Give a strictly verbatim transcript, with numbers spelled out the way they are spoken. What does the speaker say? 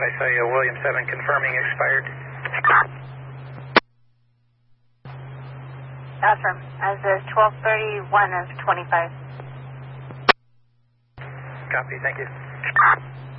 I saw you, William seven confirming expired. Affirm. As of twelve thirty-one of twenty-five. Copy, thank you.